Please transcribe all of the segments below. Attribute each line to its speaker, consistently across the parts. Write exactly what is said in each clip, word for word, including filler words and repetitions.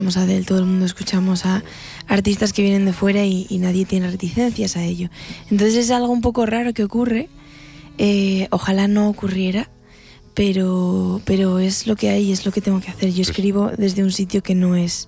Speaker 1: a Adele, todo el mundo escuchamos a artistas que vienen de fuera y, y nadie tiene reticencias a ello. Entonces es algo un poco raro que ocurre, eh, ojalá no ocurriera, pero, pero es lo que hay, es lo que tengo que hacer. Yo escribo desde un sitio que no es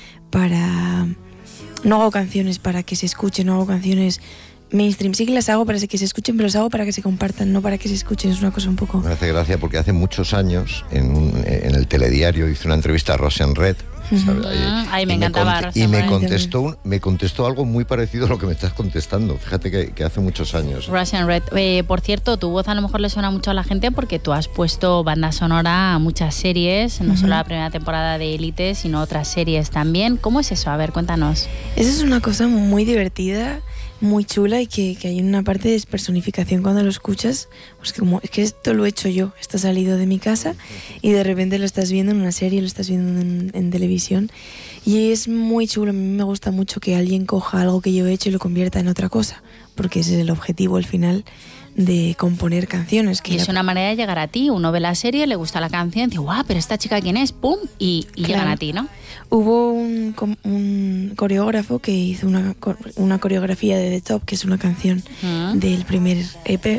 Speaker 1: para... No hago canciones para que se escuchen, no hago canciones mainstream. Sí que las hago para que se escuchen, pero las hago para que se compartan, no para que se escuchen. Es una cosa un poco...
Speaker 2: Me hace gracia porque hace muchos años en, un, en el telediario hice una entrevista a Russian Red.
Speaker 3: Uh-huh. Ahí,
Speaker 4: Ay, me
Speaker 3: y
Speaker 4: encantaba.
Speaker 3: Me y me contestó, un, me contestó algo muy parecido a lo que me estás contestando. Fíjate que, que hace muchos años.
Speaker 4: Russian Red. Eh, por cierto, tu voz a lo mejor le suena mucho a la gente porque tú has puesto banda sonora a muchas series, no uh-huh. solo la primera temporada de Élite, sino otras series también. ¿Cómo es eso? A ver, cuéntanos.
Speaker 1: Eso es una cosa muy divertida, muy chula y que, que hay una parte de despersonificación cuando lo escuchas. Pues que como, es que esto lo he hecho yo, esto ha salido de mi casa y de repente lo estás viendo en una serie, lo estás viendo en, en televisión y es muy chulo. A mí me gusta mucho que alguien coja algo que yo he hecho y lo convierta en otra cosa, porque ese es el objetivo al final de componer canciones. Que
Speaker 4: y es la... una manera de llegar a ti. Uno ve la serie, le gusta la canción, dice, guau, pero esta chica ¿quién es? ¡Pum! Y, y claro. llegan a ti, ¿no?
Speaker 1: Hubo un, un coreógrafo que hizo una, una coreografía de The Top, que es una canción uh-huh. del primer E P,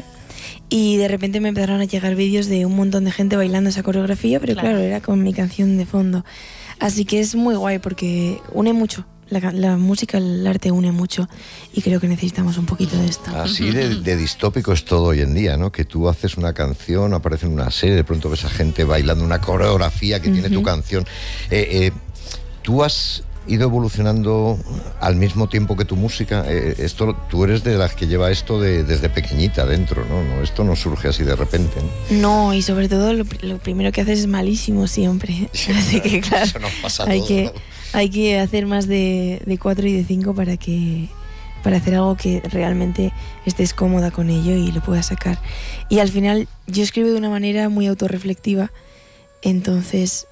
Speaker 1: y de repente me empezaron a llegar vídeos de un montón de gente bailando esa coreografía, pero claro, claro era con mi canción de fondo. Así que es muy guay porque une mucho. La, la música, el arte une mucho y creo que necesitamos un poquito de esto.
Speaker 3: Así de, de distópico es todo hoy en día, ¿no? Que tú haces una canción, aparece en una serie, de pronto ves a gente bailando una coreografía que uh-huh. tiene tu canción. Eh, eh, ¿Tú has ido evolucionando al mismo tiempo que tu música? Eh, esto, tú eres de las que lleva esto de, desde pequeñita dentro, ¿no? ¿no? Esto no surge así de repente, ¿no?
Speaker 1: No, y sobre todo lo, lo primero que haces es malísimo siempre. Sí, así que claro,
Speaker 3: eso nos pasa
Speaker 1: hay
Speaker 3: todo,
Speaker 1: que...
Speaker 3: ¿no?
Speaker 1: Hay que hacer más de, de cuatro y de cinco para que para hacer algo que realmente estés cómoda con ello y lo puedas sacar. Y al final yo escribo de una manera muy autorreflectiva, entonces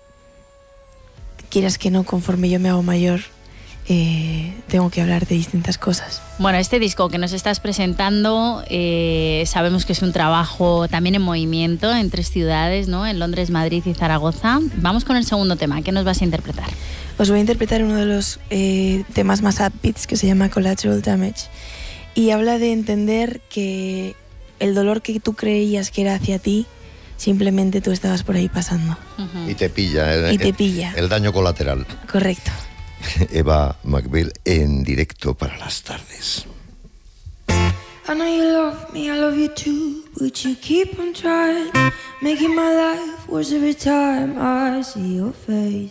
Speaker 1: quieras que no, conforme yo me hago mayor, eh, tengo que hablar de distintas cosas.
Speaker 4: Bueno, este disco que nos estás presentando, eh, sabemos que es un trabajo también en movimiento en tres ciudades, ¿no? En Londres, Madrid y Zaragoza. Vamos con el segundo tema. ¿Qué nos vas a interpretar?
Speaker 1: Os voy a interpretar uno de los eh, temas más upbeats que se llama Collateral Damage y habla de entender que el dolor que tú creías que era hacia ti, simplemente tú estabas por ahí pasando.
Speaker 3: Uh-huh. Y te pilla. El,
Speaker 1: y te pilla.
Speaker 3: El, el daño colateral.
Speaker 1: Correcto.
Speaker 3: Eva McBeal en directo para las tardes.
Speaker 5: I know you love me, I love you too, but you keep on trying, making my life worse every time I see your face.